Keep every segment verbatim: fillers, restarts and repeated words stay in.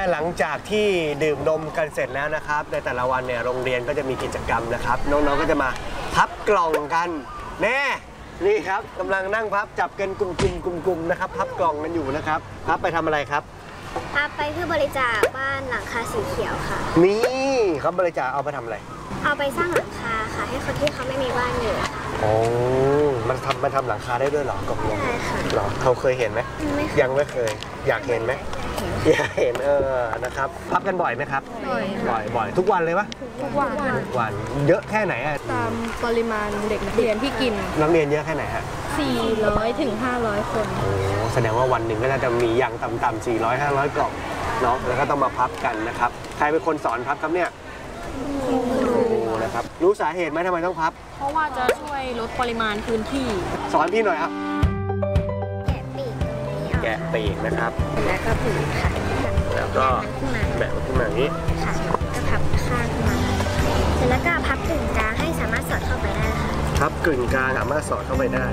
หลังจากที่ดื่มนมกันเสร็จแล้วนะครับในแต่ละวันเนี่ยโรงเรียนก็จะมีกิจกรรมนะครับน้องๆก็จะมาพับกล่องกันแน่นี่ครับกำลังนั่งพับจับกันกลุ่มๆๆๆนะครับพับกล่องกันอยู่นะครับพับไปทำอะไรครับพับไปเพื่อบริจาคบ้านหลังคาสีเขียวค่ะนี่เขาบริจาคเอาไปทำอะไรเอาไปสร้างหลังคาค่ะให้คนที่เขาไม่มีบ้านอยู่โอ้มันทำมันทำหลังคาได้ด้วยเหรอกล่องนมใช่ค่ะหรอเขาเคยเห็นไหมยังไม่เคยอยากเห็นไหมอยากเห็นเออนะครับพับกันบ่อยไหมครับบ่อยบ่อยบ่อยทุกวันเลยปะทุกวันทุกวันเยอะแค่ไหนอะตามปริมาณเด็กนักเรียนที่กินนักเรียนเยอะแค่ไหนฮะสี่ร้อยถึงห้าร้อยคนโอ้แสดงว่าวันหนึ่งก็น่าจะมีอย่างต่ำๆสี่ร้อยห้าร้อยกล่องเนาะแล้วก็ต้องมาพับกันนะครับใครเป็นคนสอนพับครับเนี่ยครูนะครับรู้สาเหตุไหมทำไมต้องพับเพราะว่าจะช่วยลดปริมาณพื้นที่สอนพี่หน่อยครับแกะปีกตรงนี้แกะปีกนะครับแล้วก็ผืนค่ะแล้วก็แบะขึ้นมาอย่างนี้ค่ะก็พับข้างมาเสร็จแล้วก็พับกึ่งกลางให้สามารถสอดเข้าไปได้ค่ะพับกึ่งกลางสามารถสอดเข้าไปได้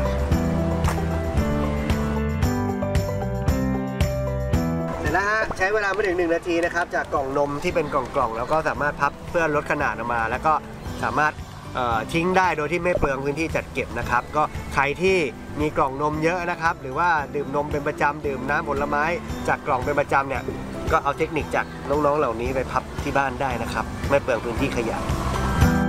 เสร็จแล้วฮะใช้เวลาไม่ถึงหนึ่งนาทีนะครับจากกล่องนมที่เป็นกล่องๆแล้วก็สามารถพับเพื่อลดขนาดออกมาแล้วก็สามารถทิ้งได้โดยที่ไม่เปลืองพื้นที่จัดเก็บนะครับก็ใครที่มีกล่องนมเยอะนะครับหรือว่าดื่มนมเป็นประจำดื่มน้ำผลไม้จากกล่องเป็นประจำเนี่ยก็เอาเทคนิคจากน้องๆเหล่านี้ไปพับที่บ้านได้นะครับไม่เปลืองพื้นที่ขยะ